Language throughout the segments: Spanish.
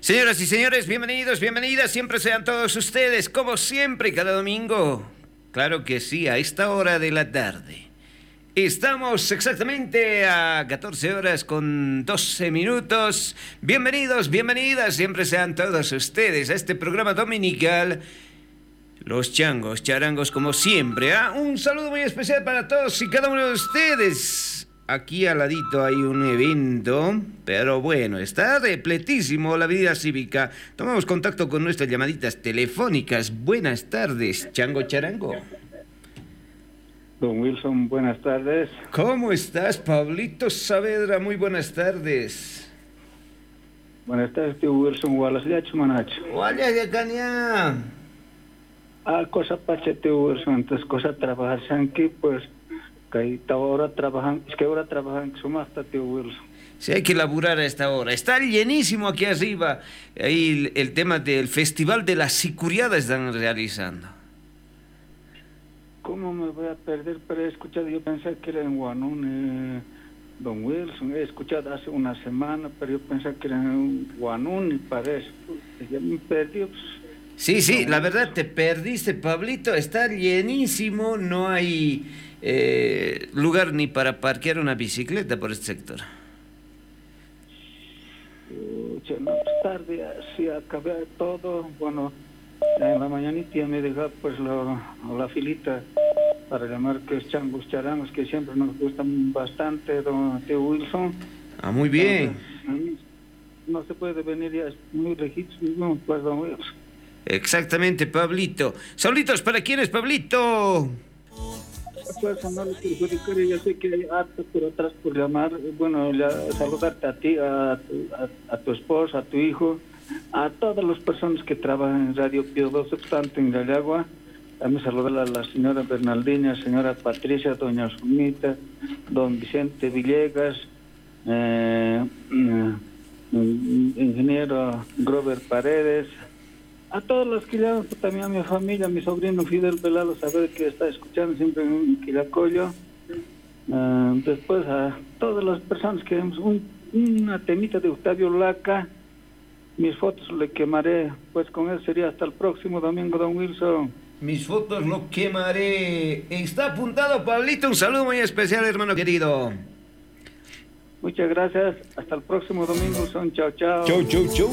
Señoras y señores, bienvenidos, bienvenidas, siempre sean todos ustedes, como siempre, cada domingo. Claro que sí, a esta hora de la tarde. Estamos exactamente a 14 horas con 12 minutos. Bienvenidos, bienvenidas, siempre sean todos ustedes a este programa dominical. Los changos, charangos, como siempre. Un saludo muy especial para todos y cada uno de ustedes. Aquí al ladito hay un evento, pero bueno, está repletísimo la vida cívica. Tomamos contacto con nuestras llamaditas telefónicas. Buenas tardes, chango charango. Don Wilson, buenas tardes. ¿Cómo estás, Pablito Saavedra? Muy buenas tardes. Buenas tardes, tío Wilson. Wallace Manacho. Hola, de Caña. Cosa pacha, tío Wilson. Entonces, cosa trabajar aquí, pues, que ahora trabajan, es que ahora trabajan sumasta, tío Wilson. Sí, hay que laburar a esta hora. Está llenísimo aquí arriba. Ahí el tema del Festival de la Sicuriada están realizando. ¿Cómo me voy a perder? Pero he escuchado, yo pensé que era en Guanún, don Wilson. He escuchado hace una semana, pero yo pensé que era en Guanún y parece. Ya me perdí. Pues, Sí, la verdad te perdiste, Pablito. Está llenísimo, no hay lugar ni para parquear una bicicleta por este sector. No, tarde, así acabé todo. Bueno, en la mañanita ya me dejó pues la filita para llamar que es changos charangos, que siempre nos gustan bastante, don Teo Wilson. Muy bien. Entonces, no se puede venir, ya es muy legítimo, pues, don Wilson. Exactamente, Pablito. Saluditos para quién es, Pablito. Pues no le perjudicar, yo sé que hay harto por atrás por llamar. Bueno, saludarte a ti, a tu esposa, a tu hijo, a todas las personas que trabajan en Radio Pío 12, tanto en Gallagua. También saludar a la señora Bernaldina, señora Patricia, doña Sumita, don Vicente Villegas, ingeniero Grover Paredes, a todos los que llaman, también a mi familia, a mi sobrino Fidel Velado, saber que está escuchando siempre en Quilacollo. Después a todas las personas que vemos una temita de Octavio Laca. Mis fotos le quemaré, pues con él sería hasta el próximo domingo, don Wilson. Mis fotos lo quemaré. Está apuntado, Pablito. Un saludo muy especial, hermano querido. Muchas gracias. Hasta el próximo domingo, son chao, chao. Chau.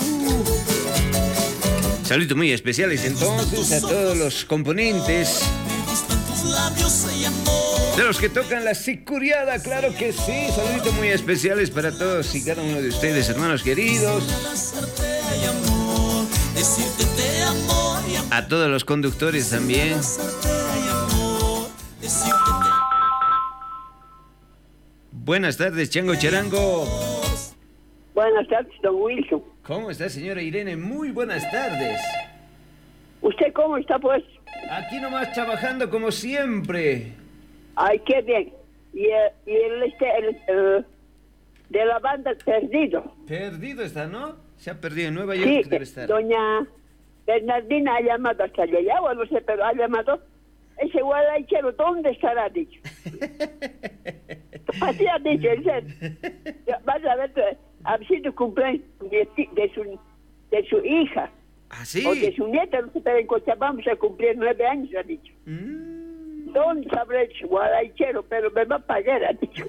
Saludos muy especiales entonces a todos los componentes de los que tocan la sicuriada, claro que sí. Saluditos muy especiales para todos y cada uno de ustedes, hermanos queridos. A todos los conductores también. Buenas tardes, chango charango. Buenas tardes, don Wilson. ¿Cómo está, señora Irene? Muy buenas tardes. ¿Usted cómo está, pues? Aquí nomás trabajando como siempre. Ay, qué bien. Y el de la banda Perdido. Perdido está, ¿no? Se ha perdido en Nueva York, Sí, debe estar. doña Bernardina ha llamado hasta allá, o no sé, pero ha llamado. Ese guadalajero, ¿dónde estará, dicho? Así ha dicho, en serio. Vas a ver, ha sido cumpleaños de su hija. ¿Ah, sí? O de su nieta, no sé, pero en Cochabamba se cumplió 9 años, ha dicho. ¿Dónde sabrá el guadalajero? Pero me va a pagar, ha dicho.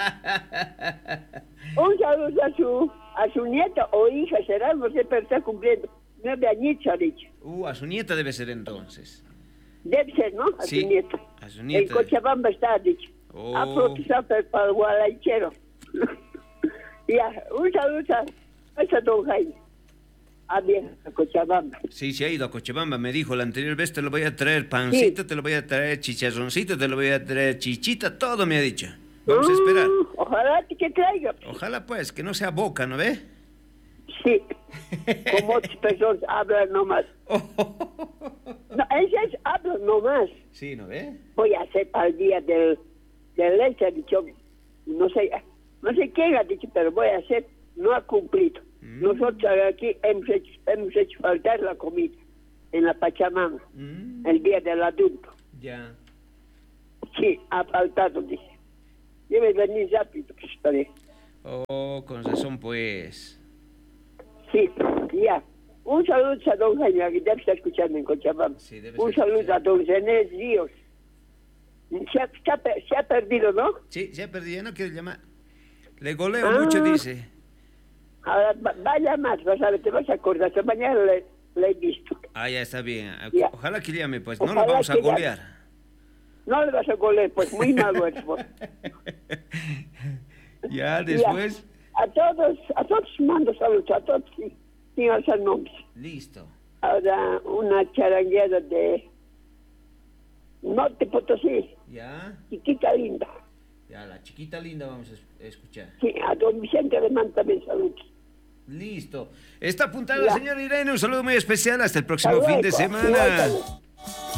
Un saludo a su nieta o hija, será, no sé, pero está cumpliendo 9 añitos, ha dicho. A su nieta debe ser entonces. Debe ser, ¿no? A Sí, su nieta. a su nieta. En Cochabamba está, ha dicho. Ha protestado para el guadalajero. Ya, un saludo a don Jaime. A Cochabamba. Sí, se ha ido a Cochabamba, me dijo la anterior vez, te lo voy a traer pancito, sí. Te lo voy a traer chicharroncito, te lo voy a traer chichita, todo me ha dicho. Vamos a esperar. Ojalá que traiga. Ojalá pues, que no sea boca, ¿no ve? Sí, como otras personas hablan nomás. No, ellas hablan nomás. Sí, ¿no ve? Voy a hacer para el día del leche, ha dicho, no sé quién ha dicho, pero voy a hacer, no ha cumplido. Nosotros aquí hemos hecho faltar la comida en la Pachamama, el día del adulto. Ya. Sí, ha faltado, dice. Debe venir rápido, que estaré. Oh, con razón, pues. Sí, Sí, ya. Un saludo a don Jaime, que debe estar escuchando en Cochabamba. Sí, debe Un estar saludo escuchando. a don René Ríos. Se ha perdido, ¿no? Sí, se ha perdido, no quiere llamar. Le goleo mucho, dice. Ahora vaya más, vas a ver, te vas a acordar. Esta mañana le he visto. Ah, ya está bien. Ya. Ojalá que llame, pues. No Ojalá lo vamos a que llame. golear. No le vas a golear, pues muy malo es. Pues. Ya, después. Ya. A todos mando saludos, a todos sin alzar nombres. Listo. Ahora una charanguera de Norte Potosí, Ya. chiquita linda. Ya, la chiquita linda vamos a escuchar. Sí, a don Vicente le mando también saludos. Listo. Está apuntado, Ya. señor Irene. Un saludo muy especial. Hasta el próximo Hasta fin de luego. semana. Igual, hasta luego.